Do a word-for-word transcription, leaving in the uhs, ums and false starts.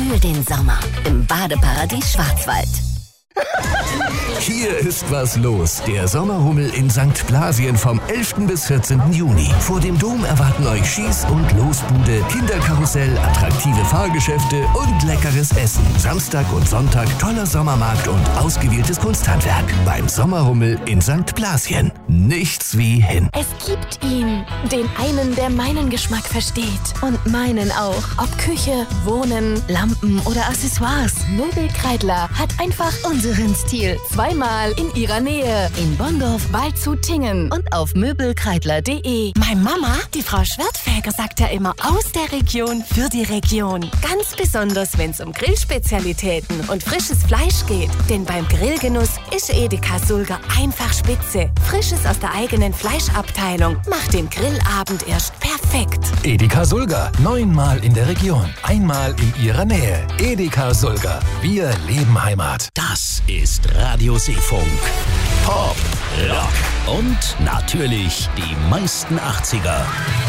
Fühl den Sommer im Badeparadies Schwarzwald. Hier ist was los. Der Sommerhummel in Sankt Blasien vom elften bis vierzehnten Juni. Vor dem Dom erwarten euch Schieß- und Losbude, Kinderkarussell, attraktive Fahrgeschäfte und leckeres Essen. Samstag und Sonntag toller Sommermarkt und ausgewähltes Kunsthandwerk. Beim Sommerhummel in Sankt Blasien. Nichts wie hin. Es gibt ihn. Den einen, der meinen Geschmack versteht. Und meinen auch. Ob Küche, Wohnen, Lampen oder Accessoires. Möbelkreidler hat einfach unseren Stil. Zweimal in ihrer Nähe. In Bonndorf, Waldshut-Tingen und auf möbelkreidler punkt de. Meine Mama, die Frau Schwertfeger, sagt ja immer aus der Region für die Region. Ganz besonders, wenn es um Grillspezialitäten und frisches Fleisch geht. Denn beim Grillgenuss ist Edeka Sulger einfach spitze. Frisches aus der eigenen Fleischabteilung macht den Grillabend erst perfekt. Edeka Sulger, neunmal in der Region, einmal in ihrer Nähe. Edeka Sulger, wir leben Heimat. Das ist Radio Seefunk. Pop, Rock und natürlich die meisten achtziger.